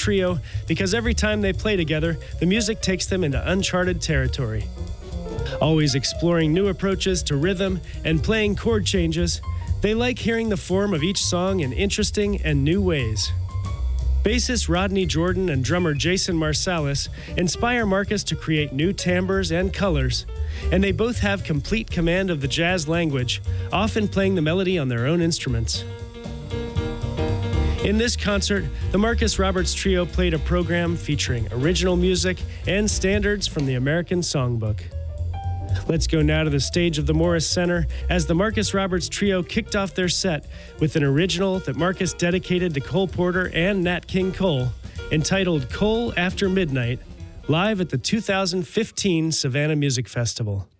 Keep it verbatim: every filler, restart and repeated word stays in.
trio because every time they play together, the music takes them into uncharted territory. Always exploring new approaches to rhythm and playing chord changes, they like hearing the form of each song in interesting and new ways. Bassist Rodney Jordan and drummer Jason Marsalis inspire Marcus to create new timbres and colors, and they both have complete command of the jazz language, often playing the melody on their own instruments. In this concert, the Marcus Roberts Trio played a program featuring original music and standards from the American Songbook. Let's go now to the stage of the Morris Center as the Marcus Roberts Trio kicked off their set with an original that Marcus dedicated to Cole Porter and Nat King Cole, entitled Cole After Midnight, live at the two thousand fifteen Savannah Music Festival.